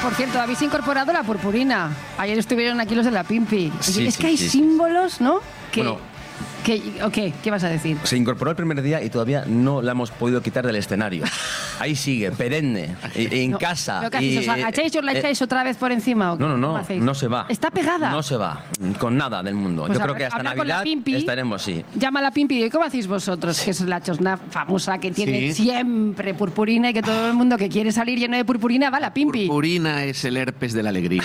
Por cierto, habéis incorporado la purpurina. Ayer estuvieron aquí los de la Pimpi. Sí, es que hay símbolos, ¿no? Bueno, ¿Qué vas a decir? se incorporó el primer día y todavía no la hemos podido quitar del escenario. Ahí sigue, perenne, en casa. ¿Pero qué hacéis? ¿Os agacháis y os la echáis otra vez por encima? ¿O qué? No se va. ¿Está pegada? No se va, con nada del mundo. Pues yo creo que hasta Navidad estaremos, sí. Llama a la Pimpi y ¿cómo hacéis vosotros? Que es la chosna famosa que tiene siempre purpurina y que todo el mundo que quiere salir lleno de purpurina va a la Pimpi. Purpurina es el herpes de la alegría.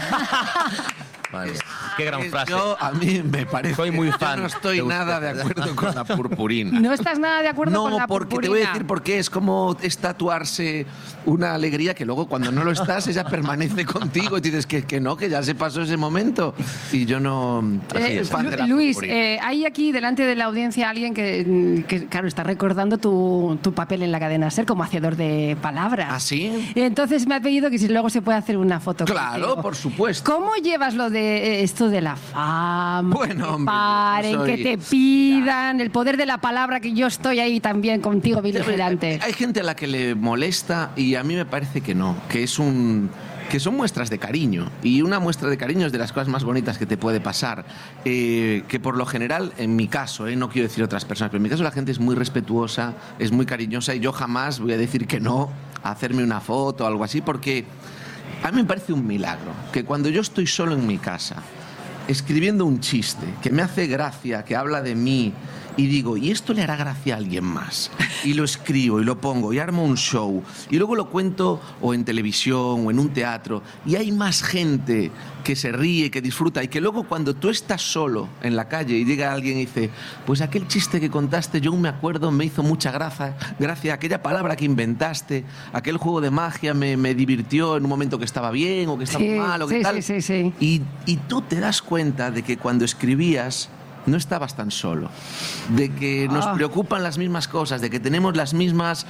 Vale. Qué gran frase. A mí me parece. Soy muy fan. Yo no estoy nada de acuerdo con la purpurina. ¿No estás nada de acuerdo con la purpurina? No, porque te voy a decir por qué. Es como tatuarse una alegría que luego cuando no lo estás, ella permanece contigo y dices que no, que ya se pasó ese momento. Y yo no... Luis, hay aquí delante de la audiencia alguien que claro, está recordando tu papel en la cadena SER como hacedor de palabras. ¿Ah, sí? Entonces me ha pedido que si luego se puede hacer una foto Claro, contigo. Por supuesto. ¿Cómo llevas lo de esto de la fama? Bueno, que hombre, paren, que te pidan, el poder de la palabra, que yo estoy ahí también contigo, beligerante. Hay gente a la que le molesta y a mí me parece que no, que son muestras de cariño, y una muestra de cariño es de las cosas más bonitas que te puede pasar, que por lo general, en mi caso, no quiero decir otras personas, pero en mi caso la gente es muy respetuosa, es muy cariñosa, y yo jamás voy a decir que no a hacerme una foto o algo así, porque a mí me parece un milagro que cuando yo estoy solo en mi casa escribiendo un chiste que me hace gracia, que habla de mí, y digo, ¿y esto le hará gracia a alguien más? Y lo escribo y lo pongo y armo un show y luego lo cuento o en televisión o en un teatro y hay más gente que se ríe, que disfruta, y que luego cuando tú estás solo en la calle y llega alguien y dice, pues aquel chiste que contaste yo me acuerdo, me hizo mucha gracia, aquella palabra que inventaste, aquel juego de magia me divirtió en un momento que estaba bien o que estaba mal o que tal. Sí. Y tú te das cuenta de que cuando escribías no estabas tan solo, de que nos preocupan las mismas cosas, de que tenemos las mismas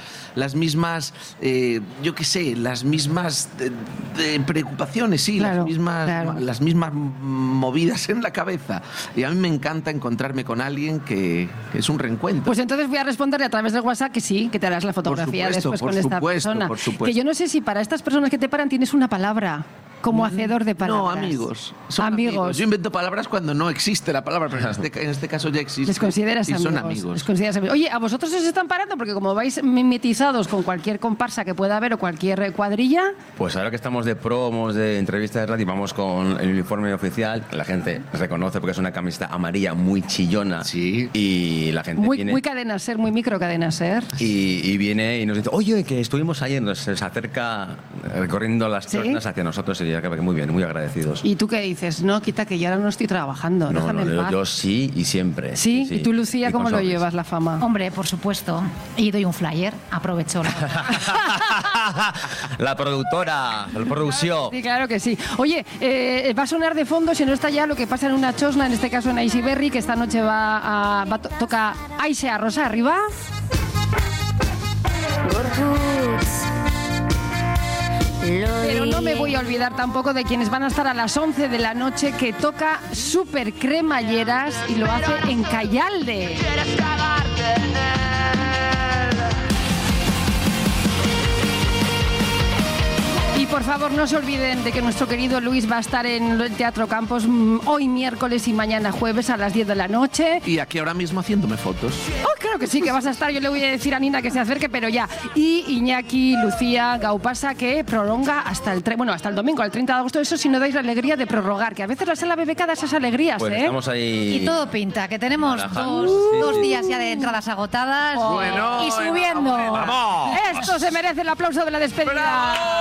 yo qué sé, las mismas preocupaciones, sí, claro, las mismas movidas en la cabeza. Y a mí me encanta encontrarme con alguien que es un reencuentro. Pues entonces voy a responderle a través del WhatsApp que sí, que te harás la fotografía después con esta persona. Por supuesto. Que yo no sé si para estas personas que te paran tienes una palabra como hacedor de palabras. No, amigos. Son amigos. Yo invento palabras cuando no existe la palabra, pero en este caso ya existe. Les consideras amigos. Son amigos. Les consideras amigos. Oye, ¿a vosotros os están parando? Porque como vais mimetizados con cualquier comparsa que pueda haber o cualquier cuadrilla... Pues ahora que estamos de promos, de entrevistas de radio, vamos con el uniforme oficial, la gente reconoce porque es una camiseta amarilla muy chillona. Sí. Y la gente viene... Muy cadena ser, muy micro cadena ser. Y viene y nos dice, oye, que estuvimos ayer, se acerca recorriendo las chornas hacia nosotros, y ya que muy bien, muy agradecidos. ¿Y tú qué dices? No, quita que yo ahora no estoy trabajando. No, yo sí y siempre. ¿Sí? ¿Y tú, Lucía, cómo lo llevas, la fama? Hombre, por supuesto. Y doy un flyer, aprovecho la productora, la producción. Sí, claro que sí. Oye, va a sonar de fondo, si no está ya, lo que pasa en una chosna, en este caso en Aisy Berry, que esta noche toca Aisy a Rosa arriba. Pero no me voy a olvidar tampoco de quienes van a estar a las 11 de la noche, que toca Super Cremalleras y lo hace en Callalde. Y por favor, no se olviden de que nuestro querido Luis va a estar en el Teatro Campos hoy miércoles y mañana jueves a las 10 de la noche. Y aquí ahora mismo haciéndome fotos. Oh, claro que sí, que vas a estar. Yo le voy a decir a Nina que se acerque, pero ya. Y Iñaki, Lucía, Gaupasa, que prolonga hasta el domingo, el 30 de agosto. Eso si no dais la alegría de prorrogar, que a veces la sala BBK da esas alegrías, pues estamos ahí. Y todo pinta, que tenemos dos días ya de entradas agotadas y subiendo. ¡Vamos! Esto se merece el aplauso de la despedida. ¡Bravo!